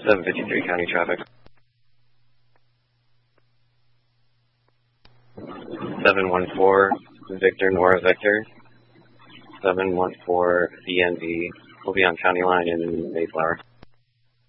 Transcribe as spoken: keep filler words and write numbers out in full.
seven fifty-three county traffic. seven one four Victor Nora Victor. seven one four V N V will be on county line in Mayflower.